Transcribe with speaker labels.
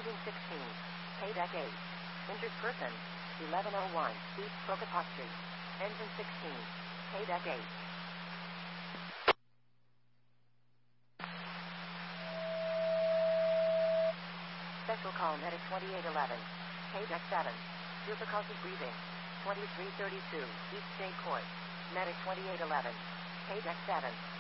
Speaker 1: Engine 16. K-Deck 8. Injured person. 1101 East Pocahontas Street. Engine 16. K-Deck 8. Special call medic 2811. K-Deck 7. Difficulty breathing. 2332 East State Court. Medic 2811. K-Deck 7.